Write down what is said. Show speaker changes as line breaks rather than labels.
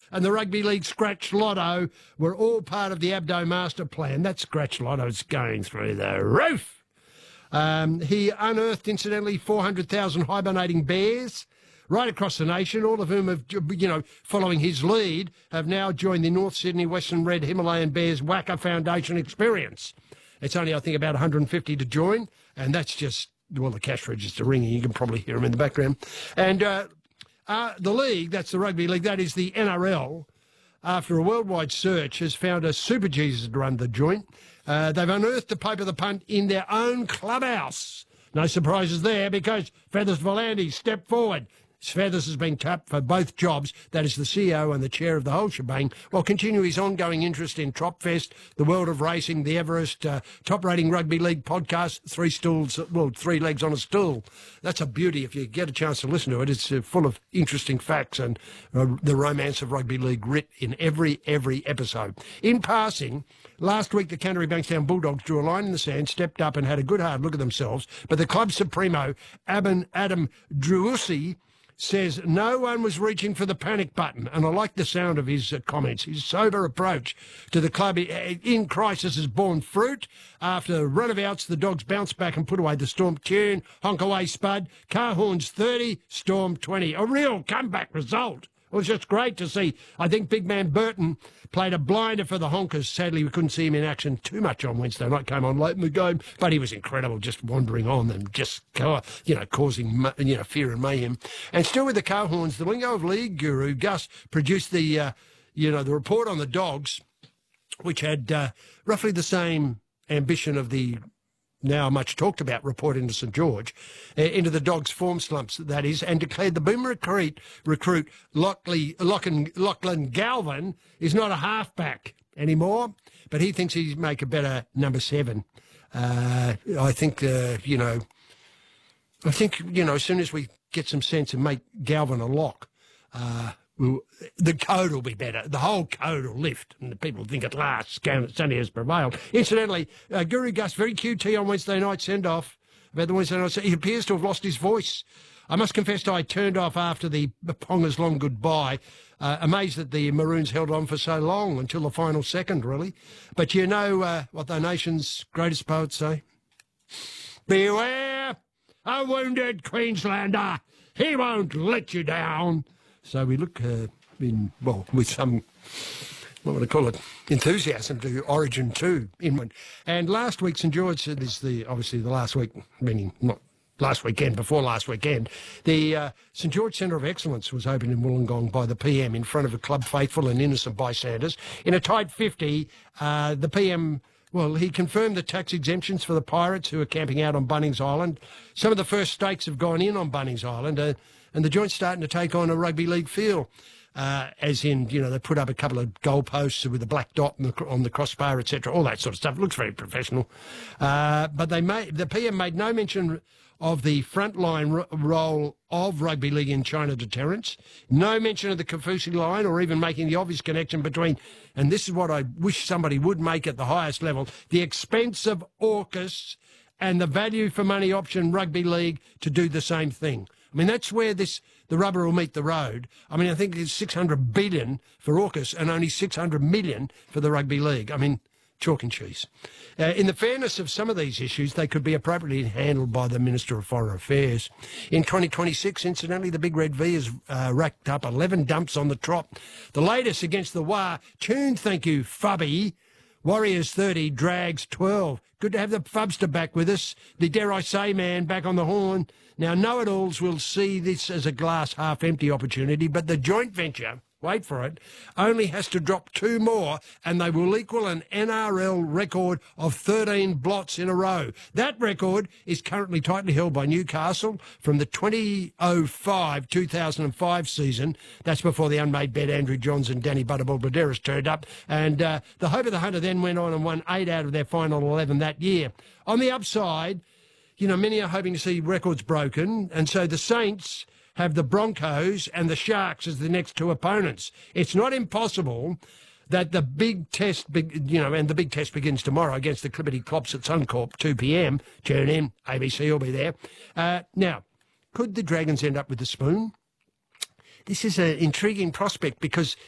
and the Rugby League Scratch Lotto were all part of the Abdo Master Plan. That Scratch Lotto's going through the roof. He unearthed, incidentally, 400,000 hibernating bears right across the nation, all of whom have, following his lead, have now joined the North Sydney Western Red Himalayan Bears Waka Foundation experience. It's only, I think, about 150 to join, and that's just, well, the cash register ringing. You can probably hear them in the background. And the league, that's the Rugby League, that is the NRL, after a worldwide search, has found a Super Jesus to run the joint. They've unearthed the Pope of the Punt in their own clubhouse. No surprises there, because Feathers Volandi stepped forward. Feathers has been tapped for both jobs, that is the CEO and the chair of the whole shebang, while continue his ongoing interest in Tropfest, the world of racing, the Everest, top-rating rugby league podcast, three legs on a stool. That's a beauty. If you get a chance to listen to it, it's full of interesting facts and the romance of rugby league writ in every episode. In passing, last week the Canterbury Bankstown Bulldogs drew a line in the sand, stepped up and had a good hard look at themselves, but the club supremo, Adam Druusi, says no one was reaching for the panic button, and I like the sound of his comments. His sober approach to the club in crisis has borne fruit. After run-of-outs, the Dogs bounced back and put away the Storm. Tune, honk away Spud, car horns 30, Storm 20. A real comeback result. It was just great to see. I think big man Burton played a blinder for the Honkers. Sadly, we couldn't see him in action too much on Wednesday night. Came on late in the game, but he was incredible, just wandering on and just, causing, fear and mayhem. And still with the car horns, the lingo of league guru Gus produced the report on the Dogs, which had roughly the same ambition of the now much talked about report into St George, into the Dogs' form slumps, that is, and declared the Boomer recruit Lachlan Galvin is not a halfback anymore, but he thinks he'd make a better number 7. I think, as soon as we get some sense and make Galvin a lock, the code will be better. The whole code will lift, and the people think at last Sunny has prevailed. Incidentally, Guru Gus, very QT on Wednesday night send-off about the Wednesday night. He appears to have lost his voice. I must confess I turned off after the Ponga's long goodbye, amazed that the Maroons held on for so long, until the final second, really. But you know what the nation's greatest poets say? Beware a wounded Queenslander. He won't let you down. So we look with some, what would I call it, enthusiasm to Origin 2 in. And last week, St George, obviously the last week, meaning not last weekend, before last weekend, the St George Centre of Excellence was opened in Wollongong by the PM in front of a club faithful and innocent bystanders. In a tight 50, the PM... Well, he confirmed the tax exemptions for the pirates who are camping out on Bunnings Island. Some of the first stakes have gone in on Bunnings Island, and the joint's starting to take on a rugby league feel, as in, they put up a couple of goalposts with a black dot on the crossbar, etc., all that sort of stuff. It looks very professional. But the PM made no mention of the frontline role of rugby league in China deterrence, no mention of the Kafusi line, or even making the obvious connection between, and this is what I wish somebody would make at the highest level, the expense of AUKUS and the value for money option rugby league to do the same thing. I mean, that's where the rubber will meet the road. I mean, I think it's 600 billion for AUKUS and only 600 million for the rugby league. I mean, chalk and cheese. In the fairness of some of these issues, they could be appropriately handled by the Minister of Foreign Affairs. In 2026, incidentally, the Big Red V has racked up 11 dumps on the trot. The latest against the Wa. Tune, thank you, Fubby. Warriors 30, Drags 12. Good to have the Fubster back with us. The dare I say man back on the horn. Now, know-it-alls will see this as a glass half-empty opportunity, but the joint venture, wait for it, only has to drop 2 more and they will equal an NRL record of 13 blots in a row. That record is currently tightly held by Newcastle from the 2005-2005 season. That's before the unmade bed Andrew Johns and Danny Butterball Braderas turned up. And the Hope of the Hunter then went on and won 8 out of their final 11 that year. On the upside, many are hoping to see records broken, and so the Saints have the Broncos and the Sharks as the next 2 opponents. It's not impossible that the big test, and the big test begins tomorrow against the Clippity Clops at Suncorp, 2 p.m. Tune in, ABC will be there. Now, could the Dragons end up with the spoon? This is an intriguing prospect because